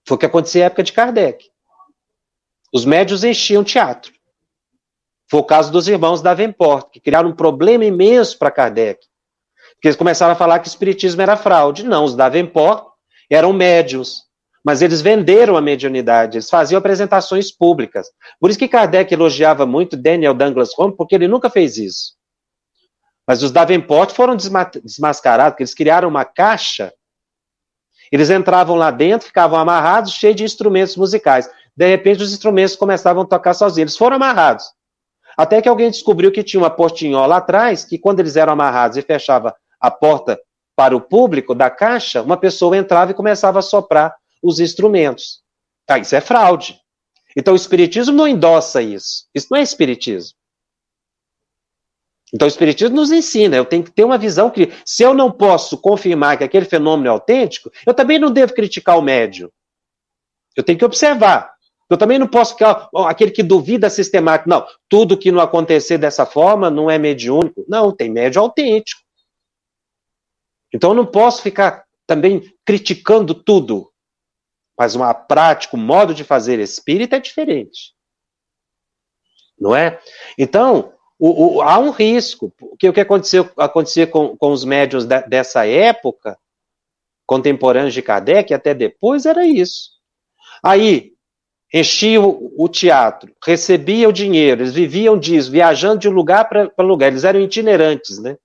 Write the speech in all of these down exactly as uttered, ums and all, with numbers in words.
Foi o que acontecia na época de Kardec. Os médiuns enchiam teatro. Foi o caso dos irmãos Davenport, que criaram um problema imenso para Kardec. Porque eles começaram a falar que o espiritismo era fraude. Não, os Davenport eram médiuns, mas eles venderam a mediunidade, eles faziam apresentações públicas. Por isso que Kardec elogiava muito Daniel Douglas Home, porque ele nunca fez isso. Mas os Davenport foram desma- desmascarados, porque eles criaram uma caixa, eles entravam lá dentro, ficavam amarrados, cheios de instrumentos musicais. De repente, os instrumentos começavam a tocar sozinhos. Eles foram amarrados. Até que alguém descobriu que tinha uma portinhola lá atrás, que quando eles eram amarrados e fechava a porta para o público da caixa, uma pessoa entrava e começava a soprar os instrumentos. Ah, isso é fraude. Então o espiritismo não endossa isso. Isso não é espiritismo. Então o espiritismo nos ensina, eu tenho que ter uma visão que, se eu não posso confirmar que aquele fenômeno é autêntico, eu também não devo criticar o médium. Eu tenho que observar. Eu também não posso ficar aquele que duvida sistemático. Não, tudo que não acontecer dessa forma não é mediúnico. Não, tem médium autêntico. Então eu não posso ficar também criticando tudo. Mas uma prática, o modo de fazer espírita é diferente. Não é? Então, o, o, há um risco. Porque o que aconteceu, acontecia com, com os médiuns de, dessa época, contemporâneos de Kardec, até depois, era isso. Aí, enchia o, o teatro, recebia o dinheiro, eles viviam disso, viajando de lugar para lugar. Eles eram itinerantes, né?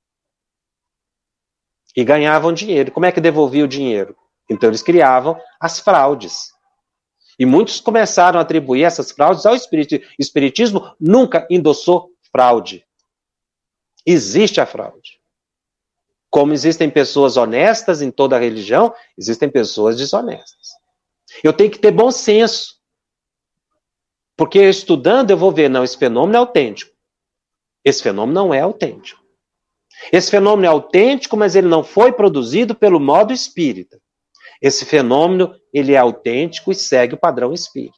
E ganhavam dinheiro. Como é que devolvia o dinheiro? Então eles criavam as fraudes. E muitos começaram a atribuir essas fraudes ao espiritismo. O espiritismo nunca endossou fraude. Existe a fraude. Como existem pessoas honestas em toda a religião, existem pessoas desonestas. Eu tenho que ter bom senso. Porque estudando eu vou ver, não, esse fenômeno é autêntico. Esse fenômeno não é autêntico. Esse fenômeno é autêntico, mas ele não foi produzido pelo modo espírita. Esse fenômeno, ele é autêntico e segue o padrão espírita.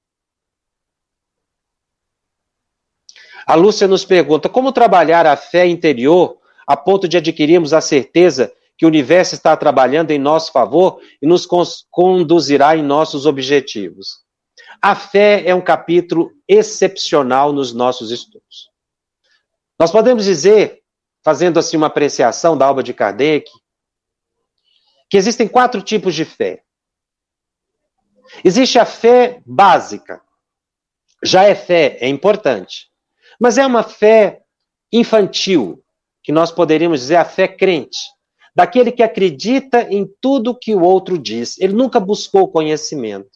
A Lúcia nos pergunta, como trabalhar a fé interior a ponto de adquirirmos a certeza que o universo está trabalhando em nosso favor e nos conduzirá em nossos objetivos? A fé é um capítulo excepcional nos nossos estudos. Nós podemos dizer, fazendo assim uma apreciação da obra de Kardec, que existem quatro tipos de fé. Existe a fé básica. Já é fé, é importante. Mas é uma fé infantil, que nós poderíamos dizer a fé crente. Daquele que acredita em tudo que o outro diz. Ele nunca buscou conhecimento.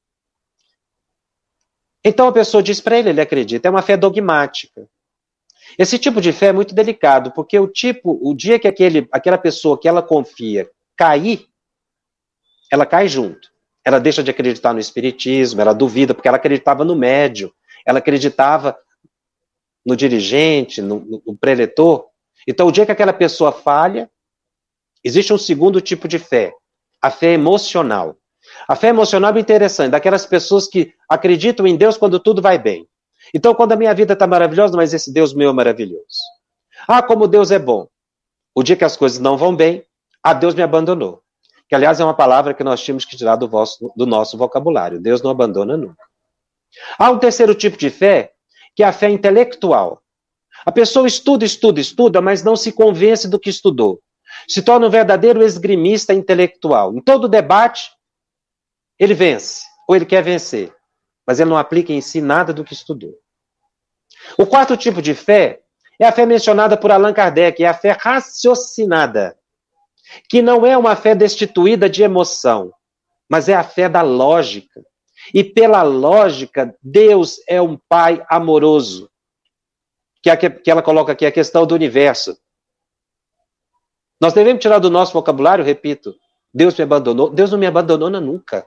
Então a pessoa diz para ele, ele acredita. É uma fé dogmática. Esse tipo de fé é muito delicado, porque o tipo, o dia que aquele, aquela pessoa que ela confia cair, ela cai junto. Ela deixa de acreditar no espiritismo, ela duvida, porque ela acreditava no médium, ela acreditava no dirigente, no, no, no preletor. Então, o dia que aquela pessoa falha, existe um segundo tipo de fé, a fé emocional. A fé emocional é interessante, daquelas pessoas que acreditam em Deus quando tudo vai bem. Então, quando a minha vida está maravilhosa, mas esse Deus meu é maravilhoso. Ah, como Deus é bom. O dia que as coisas não vão bem, ah, Deus me abandonou. Que, aliás, é uma palavra que nós tínhamos que tirar do, vosso, do nosso vocabulário. Deus não abandona nunca. Há um terceiro tipo de fé, que é a fé intelectual. A pessoa estuda, estuda, estuda, mas não se convence do que estudou. Se torna um verdadeiro esgrimista intelectual. Em todo debate, ele vence, ou ele quer vencer. Mas ele não aplica em si nada do que estudou. O quarto tipo de fé é a fé mencionada por Allan Kardec, é a fé raciocinada, que não é uma fé destituída de emoção, mas é a fé da lógica. E pela lógica, Deus é um Pai amoroso, que, é que ela coloca aqui a questão do universo. Nós devemos tirar do nosso vocabulário, repito, Deus me abandonou. Deus não me abandonou nunca.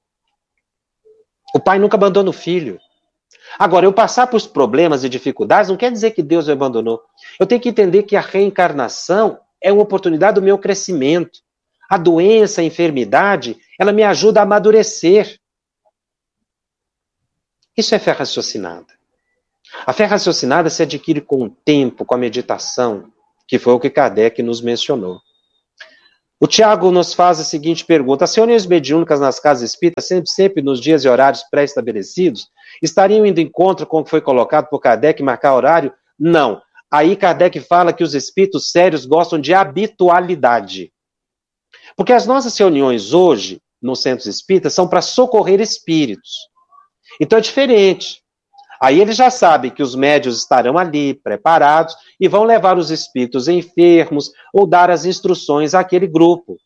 O pai nunca abandona o filho. Agora, eu passar por problemas e dificuldades não quer dizer que Deus me abandonou. Eu tenho que entender que a reencarnação é uma oportunidade do meu crescimento. A doença, a enfermidade, ela me ajuda a amadurecer. Isso é fé raciocinada. A fé raciocinada se adquire com o tempo, com a meditação, que foi o que Kardec nos mencionou. O Tiago nos faz a seguinte pergunta: as reuniões mediúnicas nas casas espíritas, sempre, sempre nos dias e horários pré-estabelecidos, estariam indo em contra com o que foi colocado por Kardec, marcar horário? Não. Aí Kardec fala que os espíritos sérios gostam de habitualidade. Porque as nossas reuniões hoje, nos centros espíritas, são para socorrer espíritos. Então é diferente. Aí eles já sabem que os médiuns estarão ali, preparados, e vão levar os espíritos enfermos ou dar as instruções àquele grupo.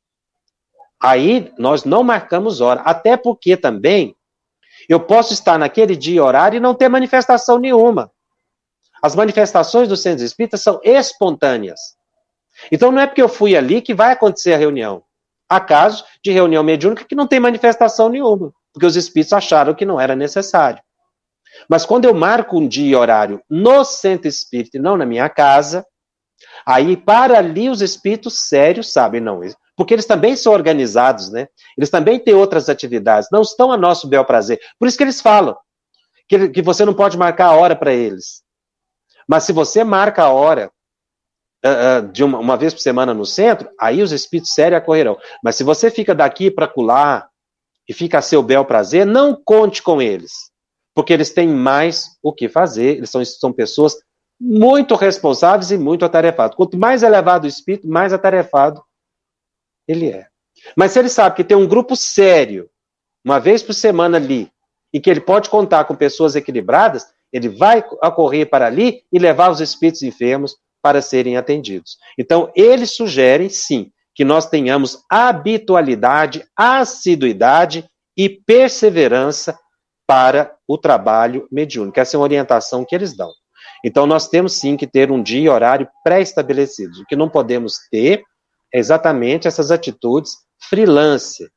Aí nós não marcamos hora, até porque também eu posso estar naquele dia e horário e não ter manifestação nenhuma. As manifestações dos centros espíritas são espontâneas. Então não é porque eu fui ali que vai acontecer a reunião. Há casos de reunião mediúnica que não tem manifestação nenhuma, porque os espíritos acharam que não era necessário. Mas quando eu marco um dia e horário no centro espírita e não na minha casa, aí para ali os espíritos sérios sabem, não, porque eles também são organizados, né? Eles também têm outras atividades, não estão a nosso bel prazer. Por isso que eles falam que, que você não pode marcar a hora para eles. Mas se você marca a hora uh, uh, de uma, uma vez por semana no centro, aí os espíritos sérios acorrerão. Mas se você fica daqui para acolá e fica a seu bel prazer, não conte com eles. Porque eles têm mais o que fazer, eles são, são pessoas muito responsáveis e muito atarefadas. Quanto mais elevado o espírito, mais atarefado ele é. Mas se ele sabe que tem um grupo sério, uma vez por semana ali, e que ele pode contar com pessoas equilibradas, ele vai acorrer para ali e levar os espíritos enfermos para serem atendidos. Então, eles sugerem, sim, que nós tenhamos habitualidade, assiduidade e perseverança para o trabalho mediúnico. Essa é uma orientação que eles dão. Então, nós temos sim que ter um dia e horário pré-estabelecidos. O que não podemos ter é exatamente essas atitudes freelance.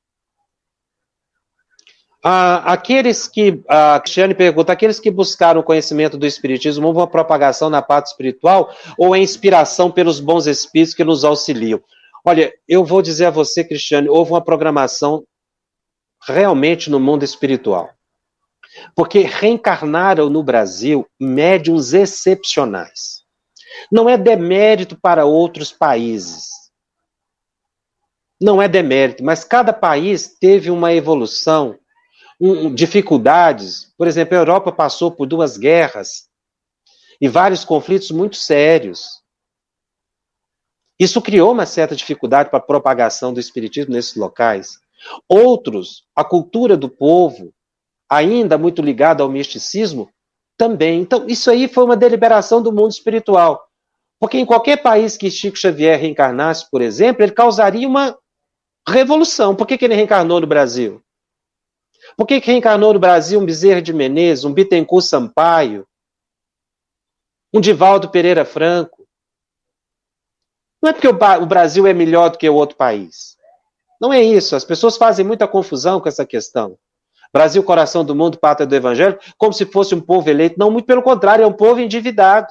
Ah, aqueles que, a Cristiane pergunta, aqueles que buscaram o conhecimento do Espiritismo, houve uma propagação na parte espiritual ou é inspiração pelos bons espíritos que nos auxiliam? Olha, eu vou dizer a você, Cristiane, houve uma programação realmente no mundo espiritual. Porque reencarnaram no Brasil médiuns excepcionais. Não é demérito para outros países. Não é demérito, mas cada país teve uma evolução, um, dificuldades. Por exemplo, a Europa passou por duas guerras e vários conflitos muito sérios. Isso criou uma certa dificuldade para a propagação do espiritismo nesses locais. Outros, a cultura do povo, ainda muito ligada ao misticismo, também. Então, isso aí foi uma deliberação do mundo espiritual. Porque em qualquer país que Chico Xavier reencarnasse, por exemplo, ele causaria uma revolução. Por que, que ele reencarnou no Brasil? Por que, que reencarnou no Brasil um Bezerra de Menezes, um Bittencourt Sampaio, um Divaldo Pereira Franco? Não é porque o Brasil é melhor do que o outro país. Não é isso. As pessoas fazem muita confusão com essa questão. Brasil, coração do mundo, pátria do evangelho, como se fosse um povo eleito. Não, muito pelo contrário, é um povo endividado.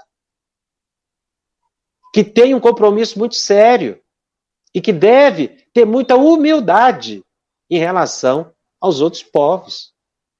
Que tem um compromisso muito sério. E que deve ter muita humildade em relação aos outros povos.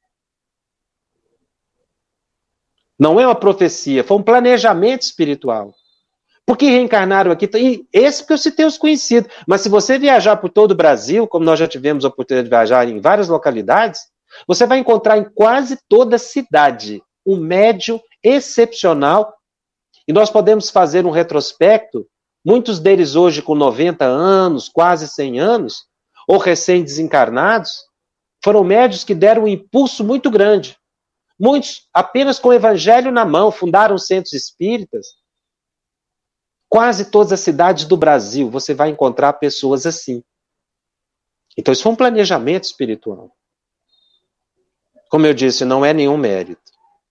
Não é uma profecia, foi um planejamento espiritual. Por que reencarnaram aqui? E esse que eu citei os conhecidos. Mas se você viajar por todo o Brasil, como nós já tivemos a oportunidade de viajar em várias localidades, você vai encontrar em quase toda cidade um médium excepcional. E nós podemos fazer um retrospecto, muitos deles hoje com noventa anos, quase cem anos, ou recém-desencarnados, foram médiuns que deram um impulso muito grande. Muitos apenas com o evangelho na mão, fundaram centros espíritas. Quase todas as cidades do Brasil você vai encontrar pessoas assim. Então isso foi um planejamento espiritual. Como eu disse, não é nenhum mérito.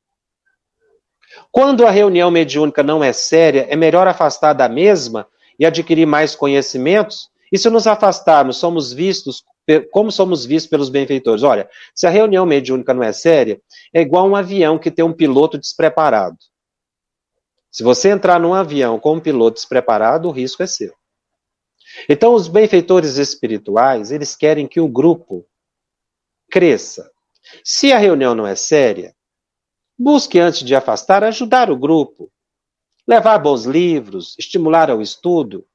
Quando a reunião mediúnica não é séria, é melhor afastar da mesma e adquirir mais conhecimentos? E se nos afastarmos, somos vistos, como somos vistos pelos benfeitores? Olha, se a reunião mediúnica não é séria, é igual um avião que tem um piloto despreparado. Se você entrar num avião com um piloto despreparado, o risco é seu. Então, os benfeitores espirituais, eles querem que o grupo cresça. Se a reunião não é séria, busque, antes de afastar, ajudar o grupo. Levar bons livros, estimular ao estudo.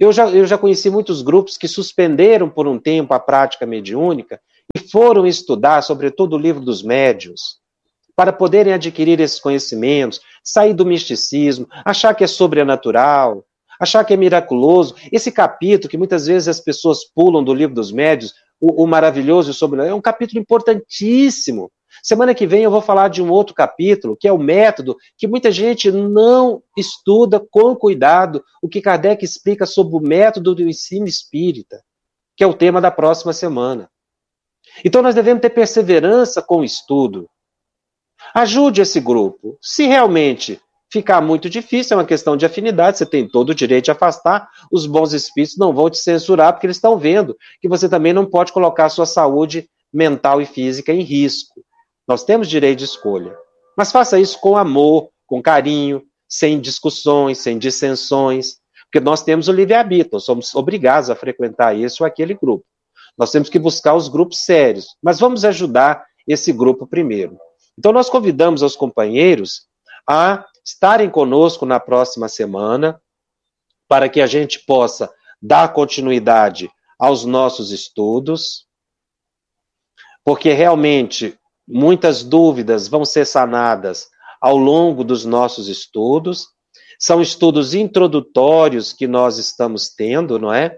Eu já, eu já conheci muitos grupos que suspenderam por um tempo a prática mediúnica e foram estudar, sobretudo, o livro dos médiuns, para poderem adquirir esses conhecimentos, sair do misticismo, achar que é sobrenatural, achar que é miraculoso. Esse capítulo, que muitas vezes as pessoas pulam do livro dos médiuns, o, o maravilhoso e sobrenatural, é um capítulo importantíssimo. Semana que vem eu vou falar de um outro capítulo, que é o método, que muita gente não estuda com cuidado, o que Kardec explica sobre o método do ensino espírita, que é o tema da próxima semana. Então nós devemos ter perseverança com o estudo. Ajude esse grupo. Se realmente ficar muito difícil, é uma questão de afinidade, você tem todo o direito de afastar, os bons espíritos não vão te censurar, porque eles estão vendo que você também não pode colocar a sua saúde mental e física em risco. Nós temos direito de escolha. Mas faça isso com amor, com carinho, sem discussões, sem dissensões, porque nós temos o livre-arbítrio, nós somos obrigados a frequentar esse ou aquele grupo. Nós temos que buscar os grupos sérios, mas vamos ajudar esse grupo primeiro. Então nós convidamos os companheiros a estarem conosco na próxima semana, para que a gente possa dar continuidade aos nossos estudos, porque realmente muitas dúvidas vão ser sanadas ao longo dos nossos estudos. São estudos introdutórios que nós estamos tendo, não é?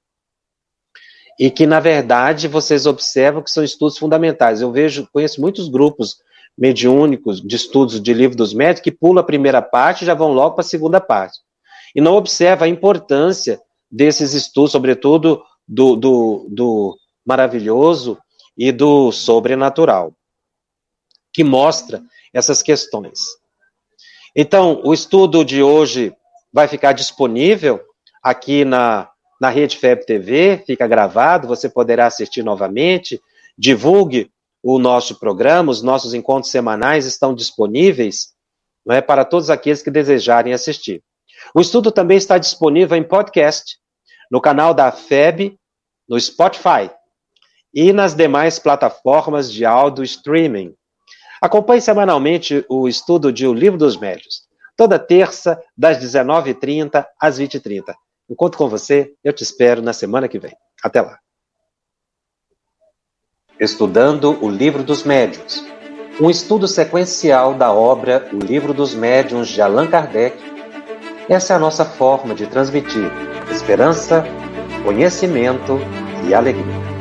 E que, na verdade, vocês observam que são estudos fundamentais. Eu vejo, conheço muitos grupos mediúnicos de estudos de livro dos médiuns que pulam a primeira parte e já vão logo para a segunda parte. E não observa a importância desses estudos, sobretudo do, do, do maravilhoso e do sobrenatural, que mostra essas questões. Então, o estudo de hoje vai ficar disponível aqui na, na Rede F E B T V, fica gravado, você poderá assistir novamente. Divulgue o nosso programa, os nossos encontros semanais estão disponíveis, não é, para todos aqueles que desejarem assistir. O estudo também está disponível em podcast, no canal da F E B, no Spotify e nas demais plataformas de áudio streaming. Acompanhe semanalmente o estudo de O Livro dos Médiuns, toda terça, das dezenove e trinta às vinte e trinta. Encontro com você, eu te espero na semana que vem. Até lá. Estudando o Livro dos Médiuns, um estudo sequencial da obra O Livro dos Médiuns de Allan Kardec. Essa é a nossa forma de transmitir esperança, conhecimento e alegria.